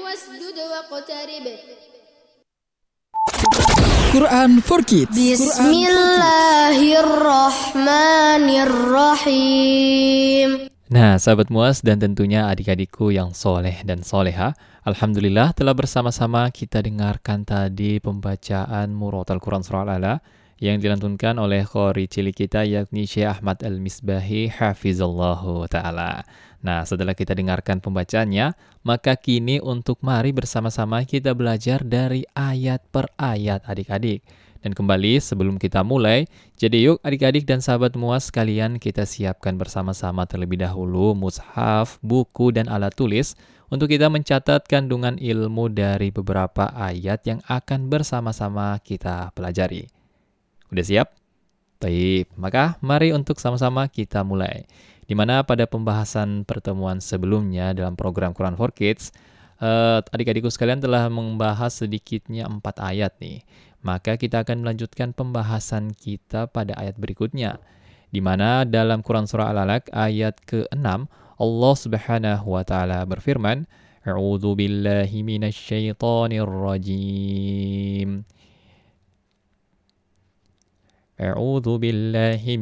واسجد واقترب. Quran for Kids. Bismillahirrahmanirrahim. Nah, sahabat Muas dan tentunya adik-adikku yang soleh dan soleha, alhamdulillah telah bersama-sama kita dengarkan tadi pembacaan Murotal Quran Surah Al-A'la yang dilantunkan oleh qori cilik kita yakni Syekh Ahmad Al-Misbahi Hafizallahu Ta'ala. Nah, setelah kita dengarkan pembacaannya, maka kini untuk mari bersama-sama kita belajar dari ayat per ayat adik-adik. Dan kembali sebelum kita mulai, jadi yuk adik-adik dan sahabat Muas sekalian kita siapkan bersama-sama terlebih dahulu mushaf, buku, dan alat tulis untuk kita mencatat kandungan ilmu dari beberapa ayat yang akan bersama-sama kita pelajari. Udah siap? Baik, maka mari untuk sama-sama kita mulai. Di mana pada pembahasan pertemuan sebelumnya dalam program Quran for Kids, adik-adikku sekalian telah membahas sedikitnya 4 ayat nih. Maka kita akan melanjutkan pembahasan kita pada ayat berikutnya. Di mana dalam Quran Surah Al-Alaq ayat ke-6, Allah Subhanahu wa Ta'ala berfirman, A'udzu billahi minasyaitonir rajim. A'udzu billahi